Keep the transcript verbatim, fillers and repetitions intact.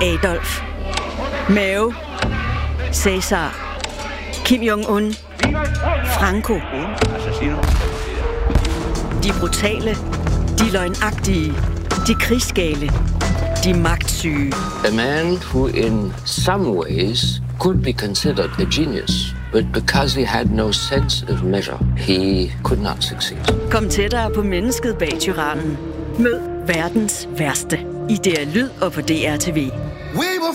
Adolf, Mao, Cæsar, Kim Jong-un, Franco. De brutale, de løgnagtige, de krigsgale, de magtsyge. A man who in some ways could be considered a genius, but because he had no sense of measure, he could not succeed. Kom tættere på mennesket bag tyrannen. Mød verdens værste i D R Lyd og på D R T V.